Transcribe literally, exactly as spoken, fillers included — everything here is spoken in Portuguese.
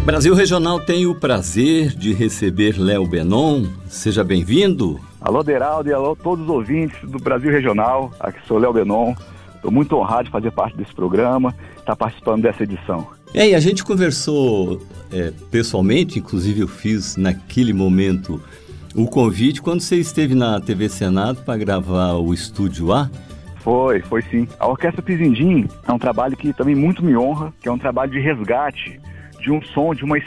Brasil Regional tem o prazer de receber Léo Benon. Seja bem-vindo. Alô, Deraldo, e alô todos os ouvintes do Brasil Regional. Aqui sou Léo Benon. Estou muito honrado de fazer parte desse programa, estar participando dessa edição. E aí, a gente conversou é, pessoalmente, inclusive eu fiz naquele momento o convite quando você esteve na T V Senado para gravar o Estúdio A. Foi, foi sim. A Orquestra Pizindim é um trabalho que também muito me honra, que é um trabalho de resgate de um som, de uma